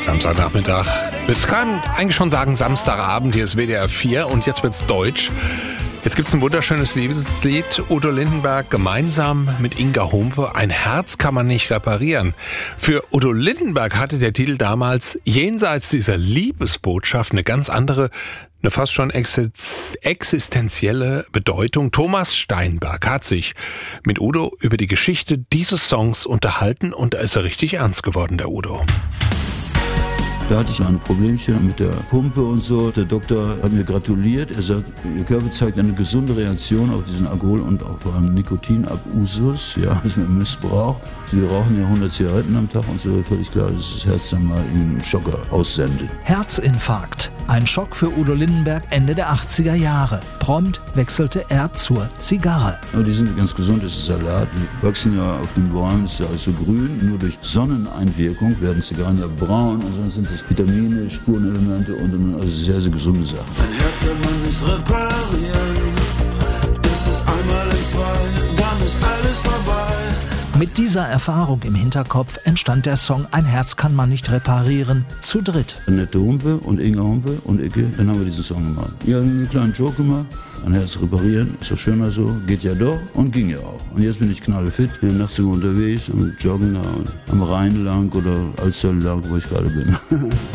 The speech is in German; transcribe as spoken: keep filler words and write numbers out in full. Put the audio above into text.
Samstagnachmittag. Es kann eigentlich schon sagen Samstagabend, hier ist W D R vier und jetzt wird's deutsch. Jetzt gibt's ein wunderschönes Liebeslied, Udo Lindenberg gemeinsam mit Inga Humpe. Ein Herz kann man nicht reparieren. Für Udo Lindenberg hatte der Titel damals jenseits dieser Liebesbotschaft eine ganz andere, eine fast schon existenzielle Bedeutung. Thomas Steinberg hat sich mit Udo über die Geschichte dieses Songs unterhalten und da ist er richtig ernst geworden, der Udo. Da hatte ich ein Problemchen mit der Pumpe und so. Der Doktor hat mir gratuliert. Er sagt, Ihr Körper zeigt eine gesunde Reaktion auf diesen Alkohol- und auf einen Nikotinabusus, ja, also einen Missbrauch. Sie rauchen ja hundert Zigaretten am Tag und so, völlig klar, dass das Herz dann mal einen Schocker aussendet. Herzinfarkt. Ein Schock für Udo Lindenberg Ende der achtziger Jahre. Prompt wechselte er zur Zigarre. Aber die sind ganz gesund, das ist Salat. Die wachsen ja auf den Bäumen, das ist ja alles so grün. Nur durch Sonneneinwirkung werden Zigarren ja braun. Ansonsten sind das Vitamine, Spurenelemente und, und also sehr, sehr gesunde Sachen. Ein Herz kann man nicht reparieren. Das ist einmal in zwei, dann ist alles vorbei. Mit dieser Erfahrung im Hinterkopf entstand der Song Ein Herz kann man nicht reparieren, zu dritt. Annette Humpe und Inga Humpe und Icke, dann haben wir diesen Song gemacht. Ja, einen kleinen Joke gemacht. Ein Herz reparieren, ist doch schöner so, geht ja doch und ging ja auch. Und jetzt bin ich knallefit, bin nachts sogar unterwegs und joggen da und am Rhein lang oder Alster lang, wo ich gerade bin.